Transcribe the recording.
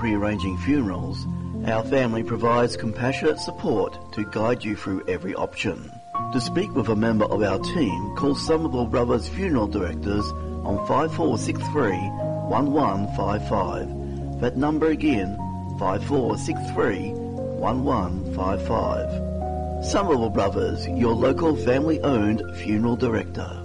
pre-arranging funerals, our family provides compassionate support to guide you through every option. To speak with a member of our team, call Somerville Brothers Funeral Directors on 5463 1155. That number again, 5463 1155. Somerville Brothers, your local family-owned funeral director.